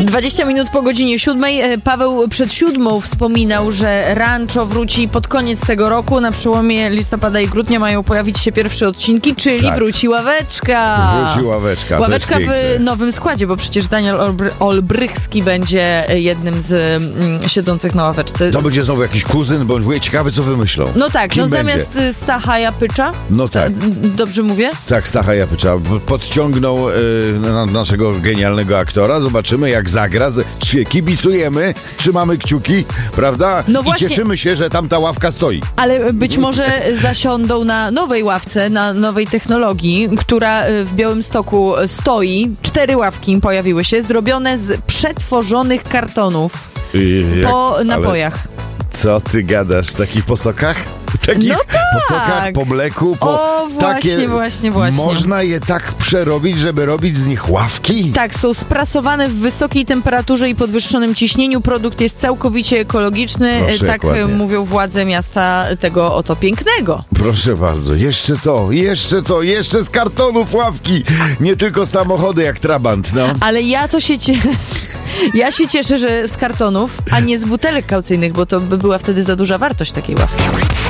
20 minut po godzinie 7. Paweł przed 7 wspominał, że Rancho wróci pod koniec tego roku. Na przełomie listopada i grudnia mają pojawić się pierwsze odcinki, czyli Tak. wróci ławeczka. Wróci ławeczka. Ławeczka to jest w piękne. nowym składzie, bo przecież Daniel Olbrychski będzie jednym z siedzących na ławeczce. To będzie znowu jakiś kuzyn, bo mówię, ciekawe co wymyślą. No tak, Kim no będzie? zamiast Stacha Japycza. No tak. Dobrze mówię? Tak, Stacha Japycza podciągnął naszego genialnego aktora. Zobaczymy jak zagra. Kibicujemy, trzymamy kciuki, prawda? No I właśnie. cieszymy się, że tam ta ławka stoi. Ale być może zasiądą na nowej ławce, na nowej technologii, która w Białymstoku stoi. 4 ławki pojawiły się, zrobione z przetworzonych kartonów po napojach. Co ty gadasz? Takich posokach? Takich No tak. posokach, po mleku, po O, właśnie, właśnie. Można je tak przerobić, żeby robić z nich ławki? Tak, są sprasowane w wysokiej temperaturze i podwyższonym ciśnieniu. Produkt jest całkowicie ekologiczny. Proszę, tak ładnie. mówią władze miasta tego oto pięknego. Proszę bardzo, jeszcze z kartonów ławki. Nie tylko samochody jak Trabant, no. Ale ja się cieszę, że z kartonów, a nie z butelek kaucyjnych, bo to by była wtedy za duża wartość takiej ławki.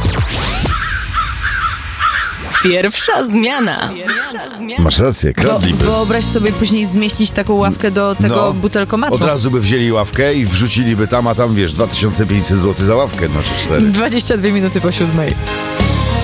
Pierwsza zmiana. Masz rację, kradliby. Wyobraź sobie później zmieścić taką ławkę do tego butelkomatu. Od razu by wzięli ławkę i wrzuciliby tam, a tam wiesz, 2500 zł za ławkę, no czy 4. 22 minuty po 7.